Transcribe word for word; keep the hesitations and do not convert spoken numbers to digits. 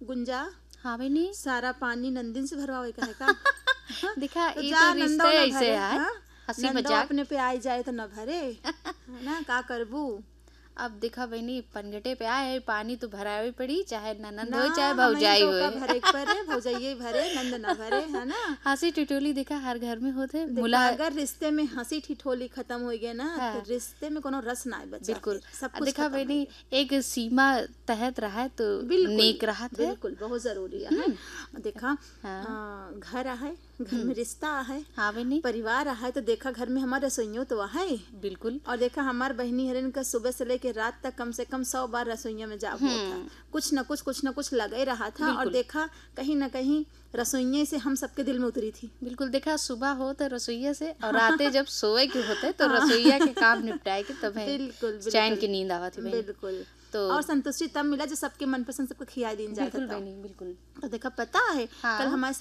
गुंजा हाँ बहनी सारा पानी नंदिन से भरवावे का है का दिखा तो ये जा तो नंदो रिश्ते न ऐसे भरे, है हाँ? हंसी नंदो मजाक। अपने पे आई जाए तो न भरे है ना, का करबू। अब देखा बहनी पनगटे पे आए पानी तो भरावे पड़ी, चाहे ननंद ना हो चाहे हमें भौजाई तो हो। का भरे के परे, भौजाइये भरे नंद न भरे, है ना। हंसी टिटोली देखा हर घर में होते देखा मुला। अगर रिश्ते में हंसी ठिठोली खत्म हो गया ना हाँ। तो रिश्ते में कोनो रस ना बचा, बिल्कुल फिर सब आ, कुछ देखा खत्म हो बहनी गया। एक सीमा तहत रहा तो बिल्कुल नेक रहा है। बिल्कुल बहुत जरूरी है। देखा हाँ। आ, घर है, घर में रिश्ता है, हाँ बहनी परिवार है, तो देखा घर में हमारे रसोइयों तो है। बिल्कुल और देखा हमार बहनी हरन का सुबह से लेके रात तक कम से कम सौ बार रसोइया में जाप हुआ था, कुछ न कुछ कुछ न कुछ लगा ही रहा था। और देखा कहीं न कहीं रसोइये से हम सबके दिल में उतरी थी। बिल्कुल देखा सुबह हो तो रसोईया से और रातें जब सोए के होते तो रसोईया के काम निपटाए के तब बिल्कुल चैन की नींद आवा थी बहनी। बिल्कुल तो और संतुष्टि तब मिला जो सबके मनपसंद सबको खिया दिन जाता बिल्कुल था। बहनी बिल्कुल। तो देखा पता है हाँ। कल हमारे